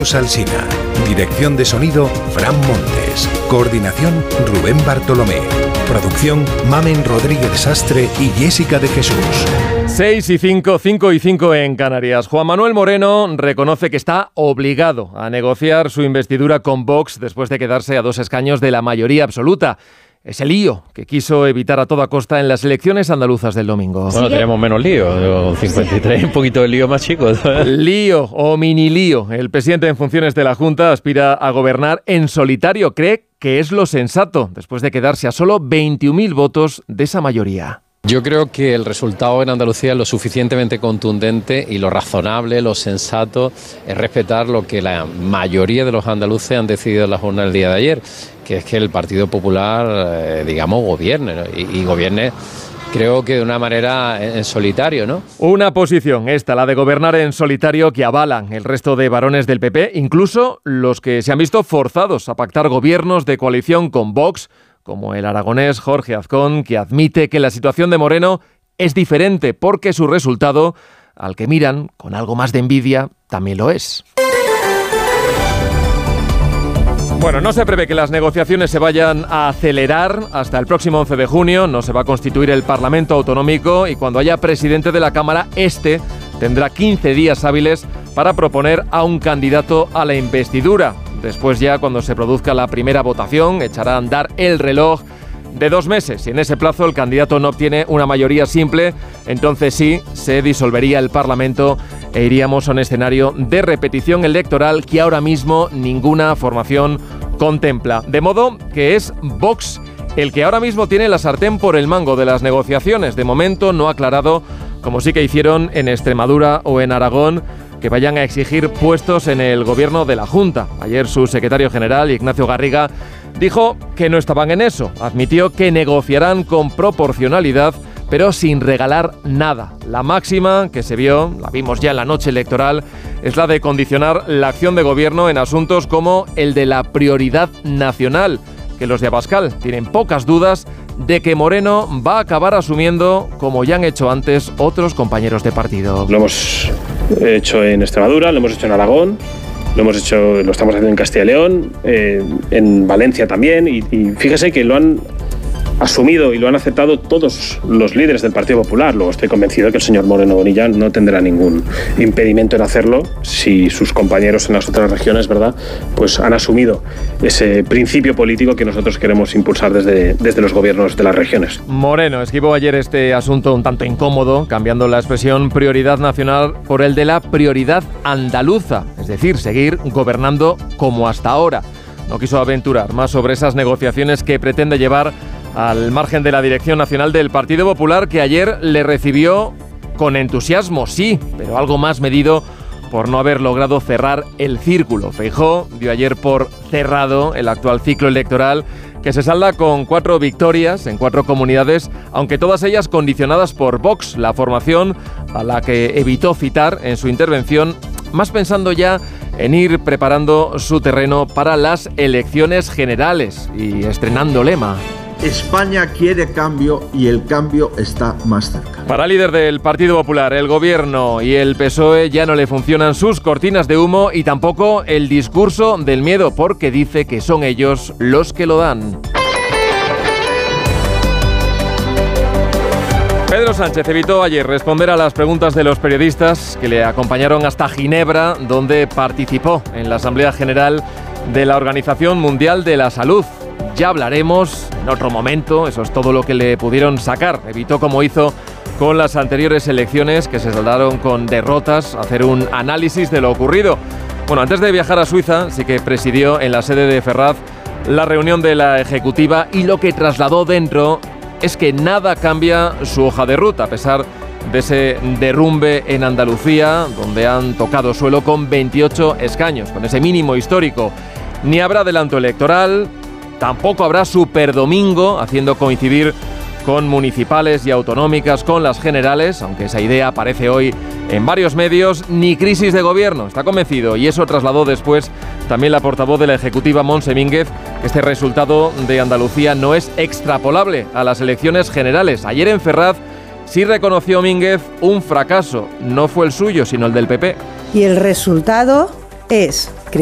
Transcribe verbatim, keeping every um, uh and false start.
Alsina. Dirección de sonido, Fran Montes. Coordinación, Rubén Bartolomé. Producción, Mamen Rodríguez Sastre y Jessica de Jesús. seis y cinco, cinco y cinco en Canarias. Juan Manuel Moreno reconoce que está obligado a negociar su investidura con Vox después de quedarse a dos escaños de la mayoría absoluta. Ese lío que quiso evitar a toda costa en las elecciones andaluzas del domingo. Bueno, tenemos menos lío, cincuenta y tres, un poquito de lío más chico. Lío o mini lío. El presidente en funciones de la Junta aspira a gobernar en solitario. Cree que es lo sensato, después de quedarse a solo veintiún mil votos de esa mayoría. Yo creo que el resultado en Andalucía es lo suficientemente contundente y lo razonable, lo sensato, es respetar lo que la mayoría de los andaluces han decidido en la jornada del día de ayer, que es que el Partido Popular, eh, digamos, gobierne, ¿no? y, y gobierne, creo que de una manera en, en solitario, ¿no? Una posición esta, la de gobernar en solitario, que avalan el resto de varones del P P, incluso los que se han visto forzados a pactar gobiernos de coalición con Vox, como el aragonés Jorge Azcón, que admite que la situación de Moreno es diferente porque su resultado, al que miran con algo más de envidia, también lo es. Bueno, no se prevé que las negociaciones se vayan a acelerar hasta el próximo once de junio. No se va a constituir el Parlamento Autonómico y cuando haya presidente de la Cámara, este tendrá quince días hábiles para proponer a un candidato a la investidura. Después ya, cuando se produzca la primera votación, echará a andar el reloj de dos meses. Si en ese plazo el candidato no obtiene una mayoría simple, entonces sí se disolvería el Parlamento e iríamos a un escenario de repetición electoral que ahora mismo ninguna formación contempla. De modo que es Vox el que ahora mismo tiene la sartén por el mango de las negociaciones. De momento no ha aclarado, como sí que hicieron en Extremadura o en Aragón, que vayan a exigir puestos en el gobierno de la Junta. Ayer su secretario general, Ignacio Garriga, dijo que no estaban en eso. Admitió que negociarán con proporcionalidad, pero sin regalar nada. La máxima que se vio, la vimos ya en la noche electoral, es la de condicionar la acción de gobierno en asuntos como el de la prioridad nacional, que los de Abascal tienen pocas dudas de que Moreno va a acabar asumiendo, como ya han hecho antes otros compañeros de partido. Lo hemos hecho en Extremadura, lo hemos hecho en Aragón, lo hemos hecho, lo estamos haciendo en Castilla y León, eh, en Valencia también, y, y fíjese que lo han asumido y lo han aceptado todos los líderes del Partido Popular. Luego estoy convencido de que el señor Moreno Bonilla no tendrá ningún impedimento en hacerlo si sus compañeros en las otras regiones, ¿verdad?, pues han asumido ese principio político que nosotros queremos impulsar desde, desde los gobiernos de las regiones. Moreno esquivó ayer este asunto un tanto incómodo, cambiando la expresión prioridad nacional por el de la prioridad andaluza, es decir, seguir gobernando como hasta ahora. No quiso aventurar más sobre esas negociaciones que pretende llevar al margen de la dirección nacional del Partido Popular, que ayer le recibió con entusiasmo, sí, pero algo más medido por no haber logrado cerrar el círculo. Feijóo dio ayer por cerrado el actual ciclo electoral, que se salda con cuatro victorias en cuatro comunidades, aunque todas ellas condicionadas por Vox, la formación a la que evitó citar en su intervención, más pensando ya en ir preparando su terreno para las elecciones generales y estrenando lema. España quiere cambio y el cambio está más cerca. Para el líder del Partido Popular, el Gobierno y el P S O E ya no le funcionan sus cortinas de humo y tampoco el discurso del miedo, porque dice que son ellos los que lo dan. Pedro Sánchez evitó ayer responder a las preguntas de los periodistas que le acompañaron hasta Ginebra, donde participó en la Asamblea General de la Organización Mundial de la Salud. Ya hablaremos en otro momento, eso es todo lo que le pudieron sacar. Evitó, como hizo con las anteriores elecciones, que se saldaron con derrotas, hacer un análisis de lo ocurrido. Bueno, antes de viajar a Suiza, sí que presidió en la sede de Ferraz la reunión de la Ejecutiva y lo que trasladó dentro es que nada cambia su hoja de ruta, a pesar de ese derrumbe en Andalucía, donde han tocado suelo con veintiocho escaños, con ese mínimo histórico. Ni habrá adelanto electoral, tampoco habrá superdomingo, haciendo coincidir con municipales y autonómicas con las generales, aunque esa idea aparece hoy en varios medios, ni crisis de gobierno, está convencido, y eso trasladó después también la portavoz de la Ejecutiva, Montse Mínguez, que este resultado de Andalucía no es extrapolable a las elecciones generales. Ayer en Ferraz sí reconoció Mínguez un fracaso, no fue el suyo, sino el del P P. Y el resultado es